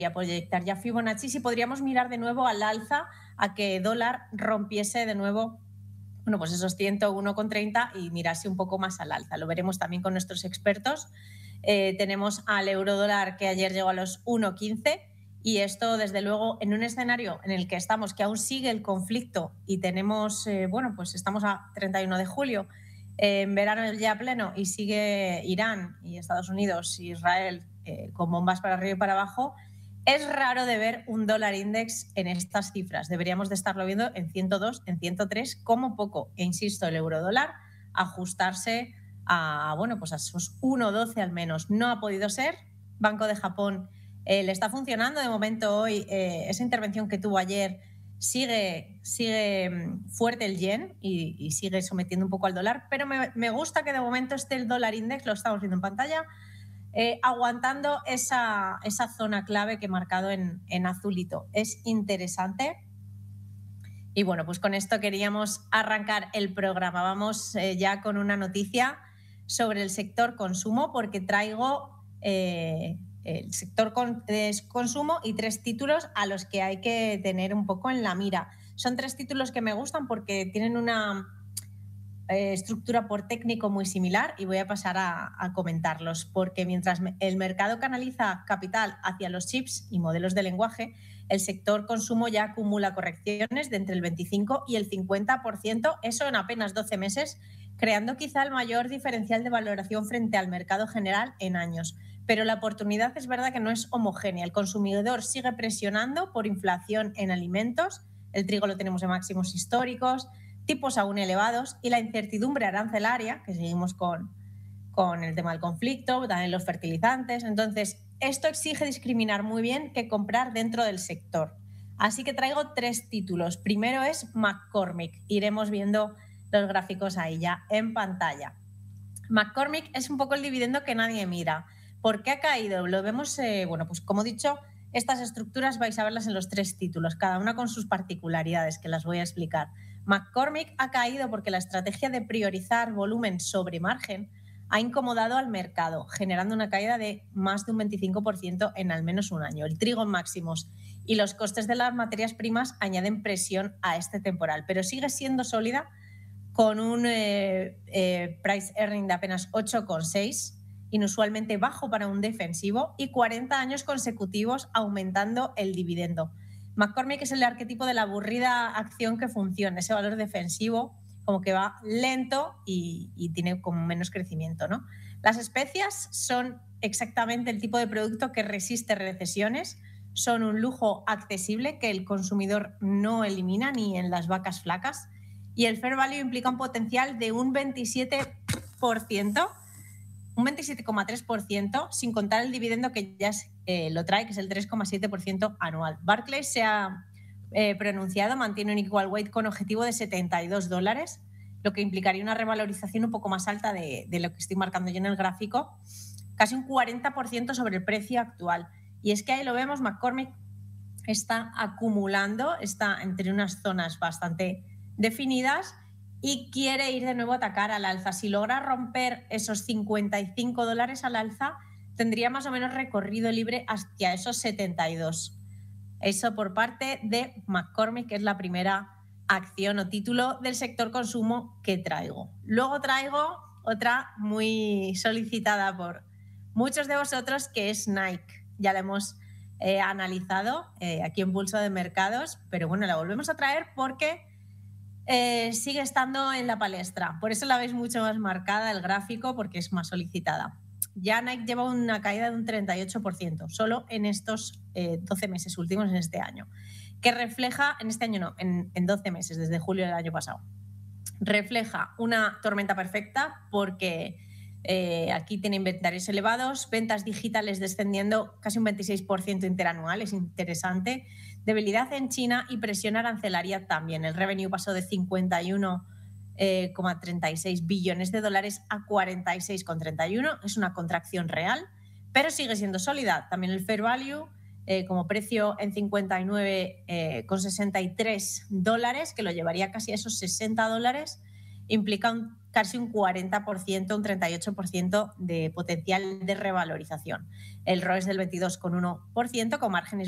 proyectar ya Fibonacci y podríamos mirar de nuevo al alza a que dólar rompiese de nuevo, bueno, pues esos 101,30 y mirase un poco más al alza. Lo veremos también con nuestros expertos. Tenemos al euro dólar que ayer llegó a los 1,15 y esto desde luego en un escenario en el que estamos, que aún sigue el conflicto y tenemos, bueno, pues estamos a 31 de julio, en verano ya pleno y sigue Irán y Estados Unidos y Israel con bombas para arriba y para abajo. Es raro de ver un dólar index en estas cifras. Deberíamos de estarlo viendo en 102, en 103, como poco. E insisto, el euro dólar ajustarse a, bueno, pues a esos 1,12 al menos. No ha podido ser. Banco de Japón le está funcionando. De momento hoy, esa intervención que tuvo ayer sigue fuerte el yen y sigue sometiendo un poco al dólar. Pero me gusta que de momento esté el dólar index, lo estamos viendo en pantalla, aguantando esa zona clave que he marcado en azulito. Es interesante. Y bueno, pues con esto queríamos arrancar el programa. Vamos ya con una noticia sobre el sector consumo, porque traigo el sector consumo y 3 títulos a los que hay que tener un poco en la mira. Son 3 títulos que me gustan porque tienen una estructura por técnico muy similar y voy a pasar a comentarlos, porque mientras el mercado canaliza capital hacia los chips y modelos de lenguaje, el sector consumo ya acumula correcciones de entre el 25 y el 50%, eso en apenas 12 meses, creando quizá el mayor diferencial de valoración frente al mercado general en años. Pero la oportunidad es verdad que no es homogénea. El consumidor sigue presionando por inflación en alimentos, el trigo lo tenemos en máximos históricos, tipos aún elevados y la incertidumbre arancelaria, que seguimos con el tema del conflicto, también los fertilizantes. Entonces, esto exige discriminar muy bien qué comprar dentro del sector. Así que traigo 3 títulos. Primero es McCormick. Iremos viendo los gráficos ahí ya en pantalla. McCormick es un poco el dividendo que nadie mira. ¿Por qué ha caído? Lo vemos, bueno, pues como he dicho, estas estructuras vais a verlas en los 3 títulos, cada una con sus particularidades, que las voy a explicar. McCormick ha caído porque la estrategia de priorizar volumen sobre margen ha incomodado al mercado, generando una caída de más de un 25% en al menos un año. El trigo en máximos y los costes de las materias primas añaden presión a este temporal, pero sigue siendo sólida con un price earning de apenas 8,6, inusualmente bajo para un defensivo, y 40 años consecutivos aumentando el dividendo. McCormick es el arquetipo de la aburrida acción que funciona, ese valor defensivo como que va lento y tiene como menos crecimiento, ¿no? Las especias son exactamente el tipo de producto que resiste recesiones, son un lujo accesible que el consumidor no elimina ni en las vacas flacas, y el fair value implica un potencial de un 27%, un 27,3%, sin contar el dividendo que ya lo trae, que es el 3,7% anual. Barclays se ha pronunciado, mantiene un equal weight con objetivo de $72, lo que implicaría una revalorización un poco más alta de lo que estoy marcando yo en el gráfico, casi un 40% sobre el precio actual. Y es que ahí lo vemos, McCormick está acumulando, está entre unas zonas bastante definidas y quiere ir de nuevo a atacar al alza. Si logra romper esos $55 al alza, tendría más o menos recorrido libre hacia esos 72. Eso por parte de McCormick, que es la primera acción o título del sector consumo que traigo. Luego traigo otra muy solicitada por muchos de vosotros, que es Nike. Ya la hemos analizado aquí en Pulso de Mercados, pero bueno, la volvemos a traer porque sigue estando en la palestra. Por eso la veis mucho más marcada el gráfico, porque es más solicitada. Ya Nike lleva una caída de un 38%, solo en estos 12 meses últimos en este año, que refleja, en este año no, en 12 meses, desde julio del año pasado. Refleja una tormenta perfecta porque aquí tiene inventarios elevados, ventas digitales descendiendo casi un 26% interanual, es interesante, debilidad en China y presión arancelaria también. El revenue pasó de 51,36 billones de dólares a 46,31, es una contracción real, pero sigue siendo sólida. También el fair value como precio en 59,63 dólares, que lo llevaría casi a esos $60, implica casi un 40%, un 38% de potencial de revalorización. El ROE es del 22,1%, con márgenes